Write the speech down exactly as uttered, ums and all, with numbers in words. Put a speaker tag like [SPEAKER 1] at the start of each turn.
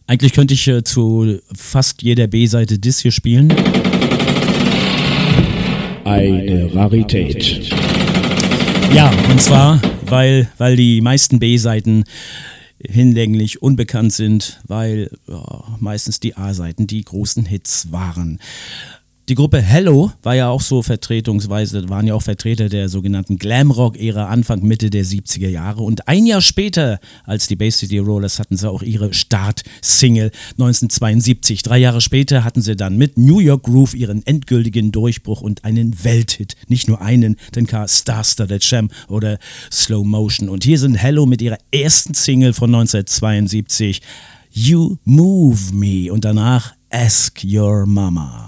[SPEAKER 1] Eigentlich könnte ich äh, zu fast jeder B-Seite das hier spielen.
[SPEAKER 2] Eine Rarität.
[SPEAKER 1] Ja, und zwar, weil, weil die meisten B-Seiten hinlänglich unbekannt sind, weil ja, meistens die A-Seiten die großen Hits waren. Die Gruppe Hello war ja auch so vertretungsweise, waren ja auch Vertreter der sogenannten Glamrock-Ära Anfang, Mitte der siebziger Jahre. Und ein Jahr später, als die Bay City Rollers, hatten sie auch ihre Start-Single neunzehnhundertzweiundsiebzig. Drei Jahre später hatten sie dann mit New York Groove ihren endgültigen Durchbruch und einen Welthit. Nicht nur einen, denn kam Star-Studded Sham oder Slow Motion. Und hier sind Hello mit ihrer ersten Single von neunzehnhundertzweiundsiebzig, You Move Me. Und danach Ask Your Mama.